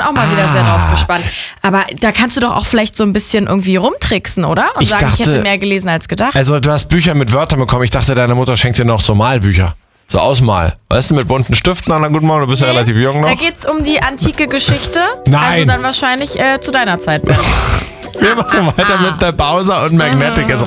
auch mal wieder sehr drauf gespannt. Aber da kannst du doch auch vielleicht so ein bisschen irgendwie rumtricksen, oder? Und sagen, ich hätte mehr gelesen als gedacht. Also du hast Bücher mit Wörtern bekommen. Ich dachte, deine Mutter schenkt dir noch so Malbücher. So Ausmal. Weißt du, mit bunten Stiften. Na gut, Morgen, du bist ja relativ jung noch. Da geht's um die antike Geschichte. Nein. Also dann wahrscheinlich zu deiner Zeit. Wir machen weiter mit der Bowser und Magnetic.